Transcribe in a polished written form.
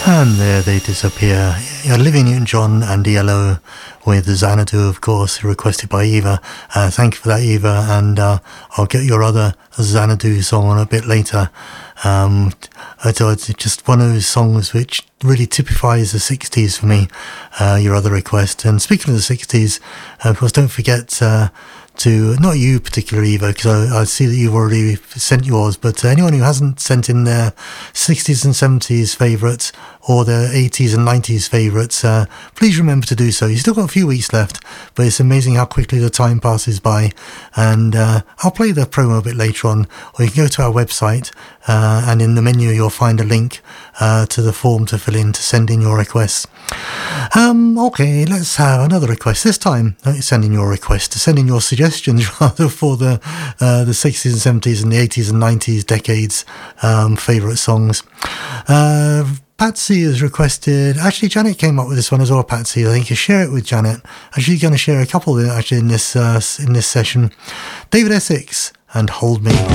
And there they disappear. Olivia Newton-John and ELO with Xanadu, of course, requested by Eva. Thank you for that, Eva, and I'll get your other Xanadu song on a bit later. It's just one of those songs which really typifies the 60s for me, your other request. And speaking of the 60s, of course, don't forget to, not you particularly, Eva, because I see that you've already sent yours, but anyone who hasn't sent in their 60s and 70s favourites or their 80s and 90s favourites, please remember to do so. You've still got a few weeks left, but it's amazing how quickly the time passes by. And I'll play the promo a bit later on, or you can go to our website and in the menu you'll find a link to the form to fill in to send in your requests. Okay, let's have another request. This time, don't send in your request, send in your suggestions rather for the 60s and 70s and the 80s and 90s decades favourite songs. Patsy has requested, actually Janet came up with this one as well, Patsy. I think you share it with Janet. Actually going to share a couple actually in this session. David Essex and Hold Me.